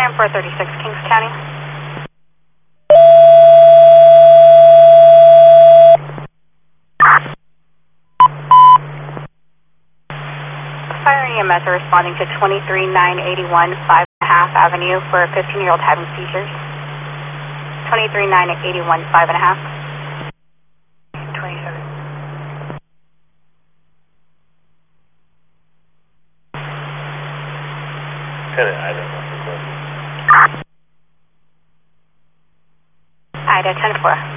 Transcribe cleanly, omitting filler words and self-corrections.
Fire 436, Kings County. Fire EMS are responding to 23981 5.5 Avenue for a 15-year-old having seizures. 23981 5.5. 27. Ida 10-4.